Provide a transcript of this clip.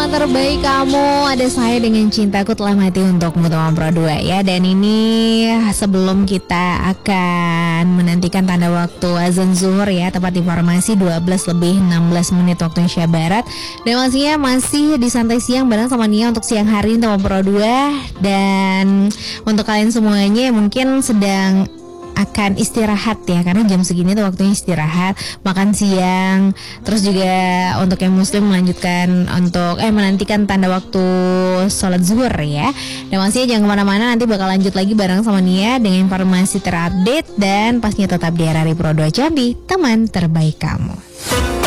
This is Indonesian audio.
teman terbaik kamu. Ada saya dengan cintaku telah mati untukmu teman Pro 2 ya. Dan ini sebelum kita akan menantikan tanda waktu azan zuhur ya, tepat informasi 12:16 waktu Indonesia Barat. Dan masih di santai siang bareng sama Nia untuk siang hari ini teman Pro 2. Dan untuk kalian semuanya mungkin sedang akan istirahat ya, karena jam segini tuh waktunya istirahat, makan siang. Terus juga untuk yang muslim melanjutkan untuk menantikan tanda waktu sholat zuhur ya. Dan jangan kemana-mana, nanti bakal lanjut lagi bareng sama Nia dengan informasi terupdate dan pastinya tetap di RRI Pro 2 Jambi, teman terbaik kamu.